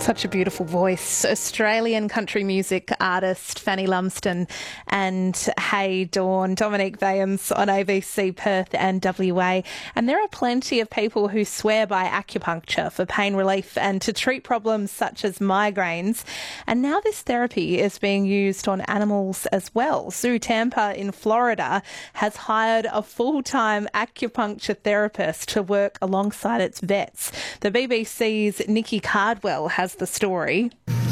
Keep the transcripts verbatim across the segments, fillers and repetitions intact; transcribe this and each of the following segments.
Such a beautiful voice. Australian country music artist Fanny Lumsden and Hey Dawn, Dominique Vahans on A B C Perth and W A. And there are plenty of people who swear by acupuncture for pain relief and to treat problems such as migraines. And now this therapy is being used on animals as well. Zoo Tampa in Florida has hired a full-time acupuncture therapist to work alongside its vets. The B B C's Nikki Cardwell has the story.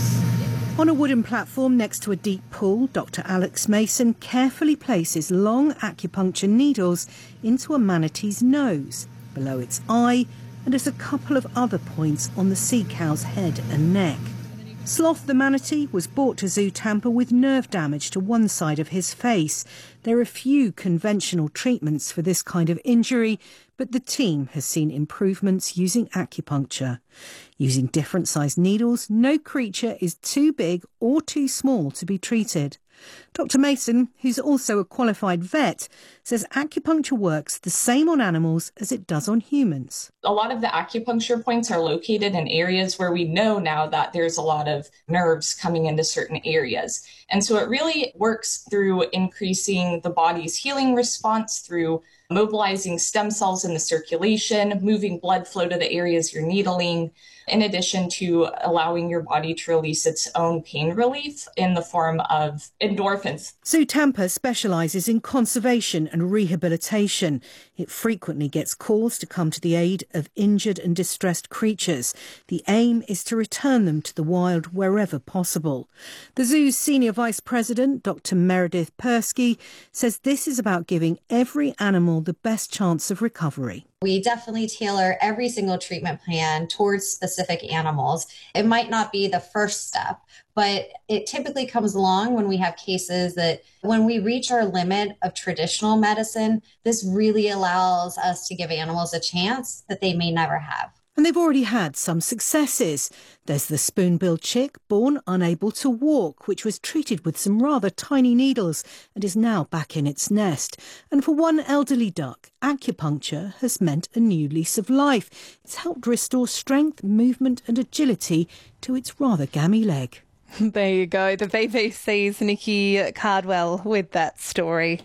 On a wooden platform next to a deep pool, Doctor Alex Mason carefully places long acupuncture needles into a manatee's nose, below its eye, and at a couple of other points on the sea cow's head and neck. Sloth the manatee was brought to Zoo Tampa with nerve damage to one side of his face. There are few conventional treatments for this kind of injury, but the team has seen improvements using acupuncture. Using different sized needles, no creature is too big or too small to be treated. Doctor Mason, who's also a qualified vet, says acupuncture works the same on animals as it does on humans. A lot of the acupuncture points are located in areas where we know now that there's a lot of nerves coming into certain areas. And so it really works through increasing the body's healing response through mobilizing stem cells in the circulation, moving blood flow to the areas you're needling, in addition to allowing your body to release its own pain relief in the form of endorphins. Zoo Tampa specialises in conservation and rehabilitation. It frequently gets calls to come to the aid of injured and distressed creatures. The aim is to return them to the wild wherever possible. The zoo's senior vice president, Doctor Meredith Persky, says this is about giving every animal the best chance of recovery. We definitely tailor every single treatment plan towards specific animals. It might not be the first step, but it typically comes along when we have cases that when we reach our limit of traditional medicine, this really allows us to give animals a chance that they may never have. And they've already had some successes. There's the spoon-billed chick born unable to walk, which was treated with some rather tiny needles and is now back in its nest. And for one elderly duck, acupuncture has meant a new lease of life. It's helped restore strength, movement and agility to its rather gammy leg. There you go. The B B C's Nikki Cardwell with that story.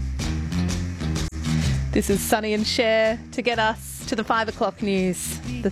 This is Sonny and Cher to get us to the five o'clock news. The